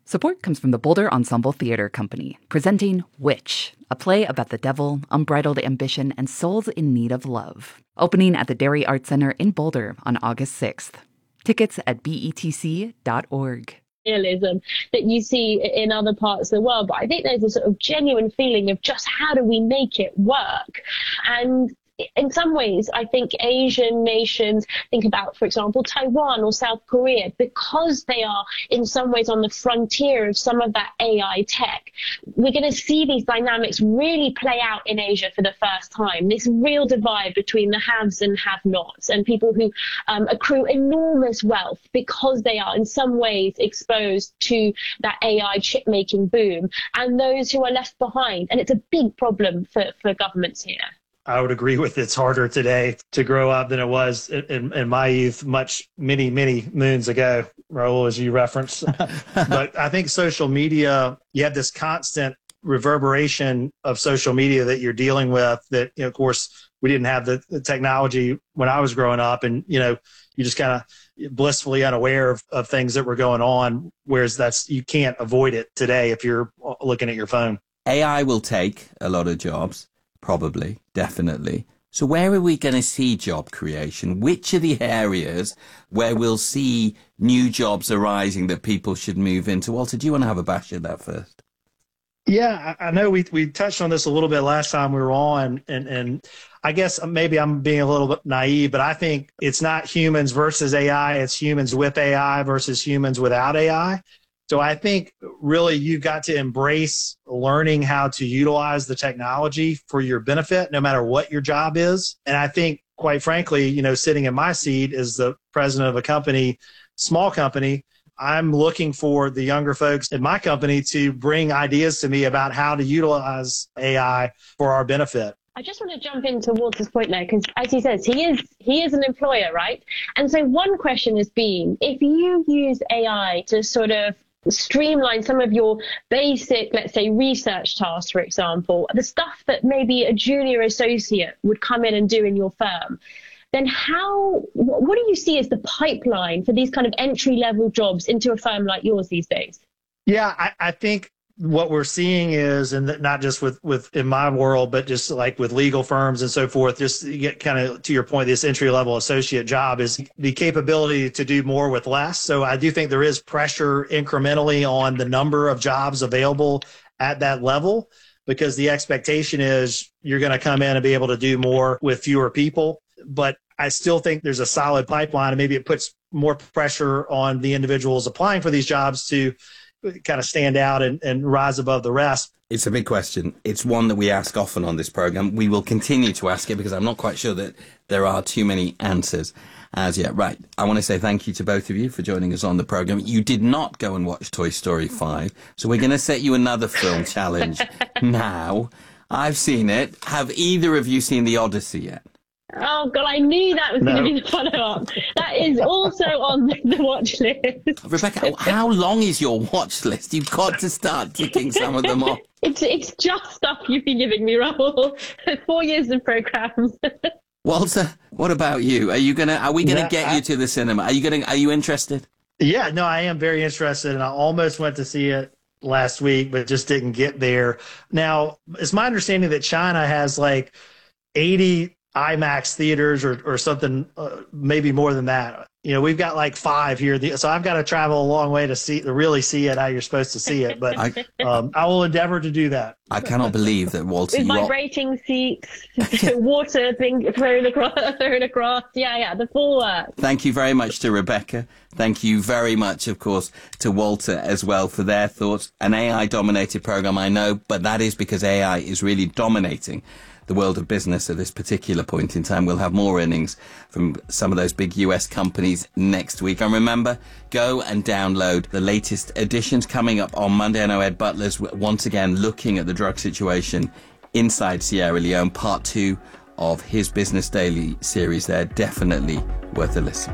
Support comes from the Boulder Ensemble Theater Company, presenting Witch, a play about the devil, unbridled ambition, and souls in need of love. Opening at the Dairy Arts Center in Boulder on August 6th. Tickets at betc.org. Realism that you see in other parts of the world, but I think there's a sort of genuine feeling of just how do we make it work. And in some ways, I think Asian nations, think about, for example, Taiwan or South Korea, because they are in some ways on the frontier of some of that AI tech. We're going to see these dynamics really play out in Asia for the first time. This real divide between the haves and have-nots, and people who accrue enormous wealth because they are in some ways exposed to that AI chip-making boom, and those who are left behind. And it's a big problem for governments here. I would agree with it's harder today to grow up than it was in my youth, many moons ago, Raul, as you referenced. But I think social media, you have this constant reverberation of social media that you're dealing with that, of course, we didn't have the technology when I was growing up. And, you just kind of blissfully unaware of things that were going on, whereas you can't avoid it today if you're looking at your phone. AI will take a lot of jobs. Probably, definitely. So where are we going to see job creation? Which are the areas where we'll see new jobs arising that people should move into? Walter, do you want to have a bash at that first? Yeah, I know we touched on this a little bit last time we were on, and I guess maybe I'm being a little bit naive, but I think it's not humans versus AI, it's humans with AI versus humans without AI. So I think really you've got to embrace learning how to utilize the technology for your benefit, no matter what your job is. And I think, quite frankly, sitting in my seat as the president of a company, small company, I'm looking for the younger folks in my company to bring ideas to me about how to utilize AI for our benefit. I just want to jump into Walter's point there, because as he says, he is an employer, right? And so one question has been, if you use AI to sort of streamline some of your basic, let's say, research tasks, for example, the stuff that maybe a junior associate would come in and do in your firm, then what do you see as the pipeline for these kind of entry-level jobs into a firm like yours these days? Yeah, I think what we're seeing is, and not just with in my world, but just like with legal firms and so forth, just to get kind of to your point, this entry-level associate job is the capability to do more with less. So I do think there is pressure incrementally on the number of jobs available at that level, because the expectation is you're going to come in and be able to do more with fewer people. But I still think there's a solid pipeline, and maybe it puts more pressure on the individuals applying for these jobs to kind of stand out and rise above the rest. It's a big question. It's one that we ask often on this program. We will continue to ask it because I'm not quite sure that there are too many answers as yet. Right. I want to say thank you to both of you for joining us on the program. You did not go and watch Toy Story 5, so we're going to set you another film challenge now. I've seen it. Have either of you seen The Odyssey yet? Oh, God, I knew that was going to be the follow-up. That is also on the watch list. Rebecca, how long is your watch list? You've got to start ticking some of them off. It's just stuff you've been giving me, Raoul. 4 years of programs. Walter, what about you? Are we going to get you to the cinema? Are you interested? Yeah, no, I am very interested, and I almost went to see it last week, but just didn't get there. Now, it's my understanding that China has like 80 IMAX theaters or something, maybe more than that. We've got like 5 here. So I've got to travel a long way to really see it how you're supposed to see it. But I will endeavor to do that. I cannot believe that, Walter. With vibrating seats, water being thrown across. Yeah, the full work. Thank you very much to Rebecca. Thank you very much, of course, to Walter as well for their thoughts. An AI-dominated program, I know, but that is because AI is really dominating the world of business at this particular point in time. We'll have more earnings from some of those big US companies next week. And remember, go and download the latest editions coming up on Monday. I know Ed Butler's once again looking at the drug situation inside Sierra Leone, part 2 of his Business Daily series there. Definitely worth a listen.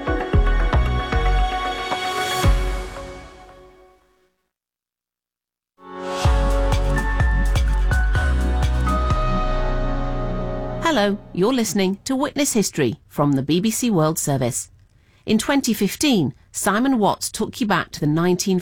Hello, you're listening to Witness History from the BBC World Service. In 2015, Simon Watts took you back to the